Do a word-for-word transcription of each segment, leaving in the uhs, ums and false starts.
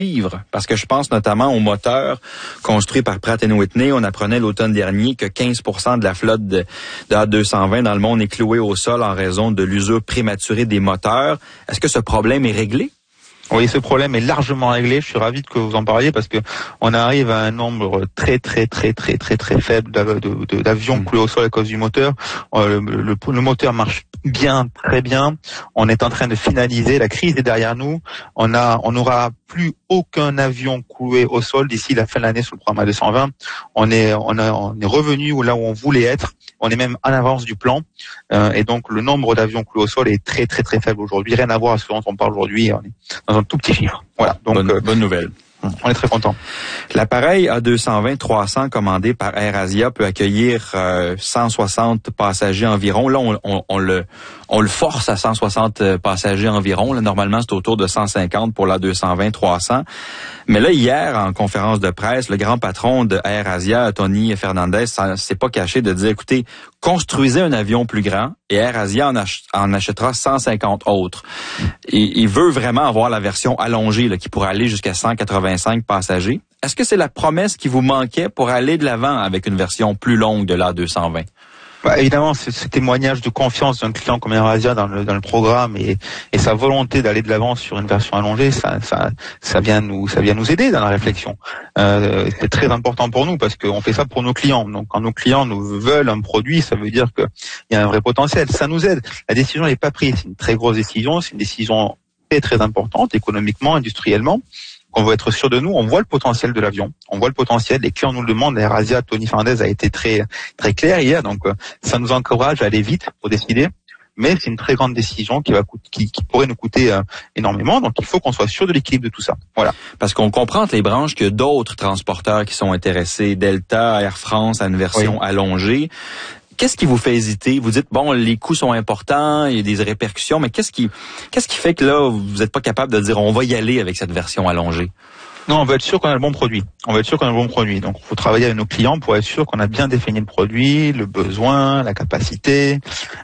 Parce que je pense notamment aux moteurs construits par Pratt and Whitney. On apprenait l'automne dernier que quinze pour cent de la flotte de, de A deux cent vingt dans le monde est clouée au sol en raison de l'usure prématurée des moteurs. Est-ce que ce problème est réglé? Oui, ce problème est largement réglé. Je suis ravi que vous en parliez parce que on arrive à un nombre très très très très très très faible d'avions cloués au sol à cause du moteur. Le, le, le moteur marche bien, très bien. On est en train de finaliser. La crise est derrière nous. On a, on n'aura plus aucun avion cloué au sol d'ici la fin de l'année sur le programme A deux cent vingt. On est, on, a, on est revenu là où on voulait être. On est même en avance du plan. Euh, et donc, le nombre d'avions cloués au sol est très, très, très faible aujourd'hui. Rien à voir à ce dont on parle aujourd'hui. On est dans un tout petit chiffre. Voilà. Donc, bonne, euh, bonne nouvelle. On est très content. L'appareil A deux cent vingt trois cents commandé par AirAsia peut accueillir euh, cent soixante passagers environ. Là, on, on, on le on le force à cent soixante passagers environ. Là, normalement, c'est autour de cent cinquante pour l'A deux cent vingt trois cents. Mais là, hier, en conférence de presse, le grand patron de AirAsia, Tony Fernandez, s'est pas caché de dire, écoutez, construisez un avion plus grand et AirAsia en, ach- en achètera cent cinquante autres. Et, il veut vraiment avoir la version allongée là, qui pourrait aller jusqu'à cent quatre-vingt-cinq passagers. Est-ce que c'est la promesse qui vous manquait pour aller de l'avant avec une version plus longue de l'A deux cent vingt? Bah, évidemment, ce, ce témoignage de confiance d'un client comme AirAsia dans le, dans le programme et, et sa volonté d'aller de l'avant sur une version allongée, ça, ça, ça vient nous, ça vient nous aider dans la réflexion. Euh, c'est très important pour nous parce qu'on fait ça pour nos clients. Donc, quand nos clients nous veulent un produit, ça veut dire qu'il y a un vrai potentiel. Ça nous aide. La décision n'est pas prise. C'est une très grosse décision. C'est une décision très, très importante économiquement, industriellement. On veut être sûr de nous, on voit le potentiel de l'avion, on voit le potentiel, les clients nous le demandent, AirAsia, Tony Fernandez a été très très clair hier, donc ça nous encourage à aller vite pour décider, mais c'est une très grande décision qui va coûter, qui, qui pourrait nous coûter euh, énormément, donc il faut qu'on soit sûr de l'équilibre de tout ça. Voilà. Parce qu'on comprend entre les branches qu'il y a d'autres transporteurs qui sont intéressés, Delta, Air France, à une version oui. allongée. Qu'est-ce qui vous fait hésiter? Vous dites, bon, les coûts sont importants, il y a des répercussions, mais qu'est-ce qui, qu'est-ce qui fait que là, vous n'êtes pas capable de dire, on va y aller avec cette version allongée? Non, on veut être sûr qu'on a le bon produit. On veut être sûr qu'on a le bon produit. Donc, il faut travailler avec nos clients pour être sûr qu'on a bien défini le produit, le besoin, la capacité.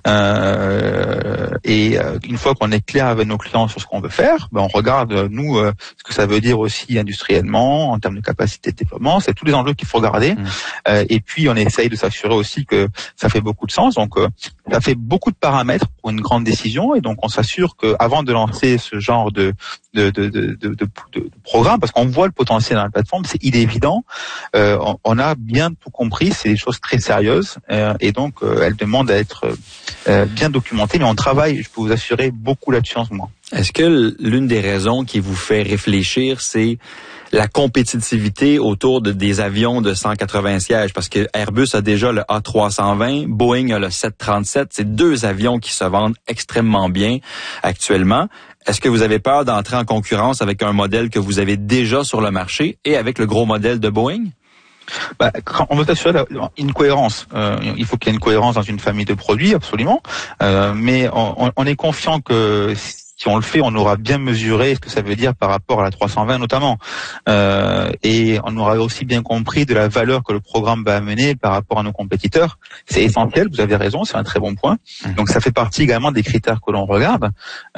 Euh, et euh, une fois qu'on est clair avec nos clients sur ce qu'on veut faire, ben on regarde nous euh, ce que ça veut dire aussi industriellement en termes de capacité de déploiement. C'est tous les enjeux qu'il faut regarder. Mmh. Euh, et puis, on essaye de s'assurer aussi que ça fait beaucoup de sens. Donc, euh, ça fait beaucoup de paramètres pour une grande décision. Et donc, on s'assure qu'avant de lancer ce genre de de de de, de, de, de programme, parce qu'on on voit le potentiel dans la plateforme, c'est il est évident. Euh, on, on a bien tout compris, c'est des choses très sérieuses euh, et donc euh, elles demandent à être euh, bien documentées. Mais on travaille, je peux vous assurer, beaucoup là-dessus en ce moment. Est-ce que l'une des raisons qui vous fait réfléchir, c'est la compétitivité autour de, des avions de cent quatre-vingts sièges? Parce que Airbus a déjà le A trois cent vingt, Boeing a le sept cent trente-sept. C'est deux avions qui se vendent extrêmement bien actuellement. Est-ce que vous avez peur d'entrer en concurrence avec un modèle que vous avez déjà sur le marché et avec le gros modèle de Boeing? Bah, on veut s'assurer une cohérence. Euh, il faut qu'il y ait une cohérence dans une famille de produits, absolument. Euh, mais on, on est confiant que si on le fait, on aura bien mesuré ce que ça veut dire par rapport à la trois cent vingt notamment. Euh, et on aura aussi bien compris de la valeur que le programme va amener par rapport à nos compétiteurs. C'est essentiel, vous avez raison, c'est un très bon point. Donc ça fait partie également des critères que l'on regarde.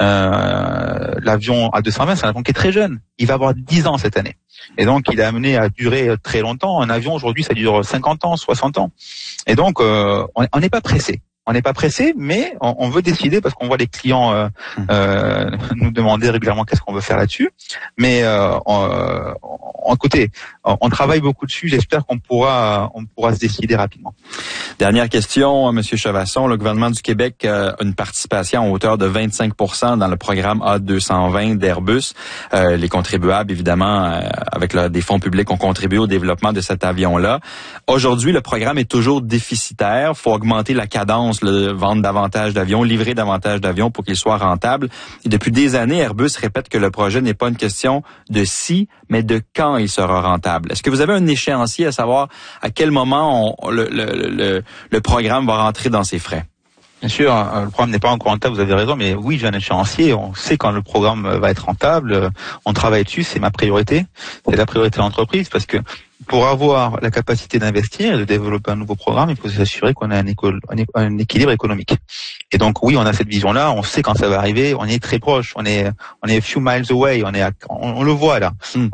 Euh, l'avion A deux cent vingt, c'est un avion qui est très jeune. Il va avoir dix ans cette année. Et donc, il est amené à durer très longtemps. Un avion, aujourd'hui, ça dure cinquante ans, soixante ans. Et donc, euh, on n'est pas pressé. On n'est pas pressé, mais on, on veut décider parce qu'on voit les clients euh, euh, nous demander régulièrement qu'est-ce qu'on veut faire là-dessus. Mais euh, on, on, écoutez, on travaille beaucoup dessus. J'espère qu'on pourra, on pourra se décider rapidement. Dernière question, Monsieur Chavasson. Le gouvernement du Québec a une participation à hauteur de vingt-cinq pour cent dans le programme A deux cent vingt d'Airbus. Euh, les contribuables, évidemment, euh, avec le, des fonds publics, ont contribué au développement de cet avion-là. Aujourd'hui, le programme est toujours déficitaire. Il faut augmenter la cadence, le, vendre davantage d'avions, livrer davantage d'avions pour qu'il soit rentable. Et depuis des années, Airbus répète que le projet n'est pas une question de si, mais de quand il sera rentable. Est-ce que vous avez un échéancier à savoir à quel moment on, le, le, le, le programme va rentrer dans ses frais? Bien sûr, le programme n'est pas encore rentable, vous avez raison, mais oui, j'ai un échéancier. On sait quand le programme va être rentable. On travaille dessus, c'est ma priorité. C'est la priorité de l'entreprise parce que pour avoir la capacité d'investir et de développer un nouveau programme, il faut s'assurer qu'on a un, éco- un équilibre économique. Et donc oui, on a cette vision-là, on sait quand ça va arriver, on est très proche, on est on est a few miles away, on est à, on, on le voit là. Mm.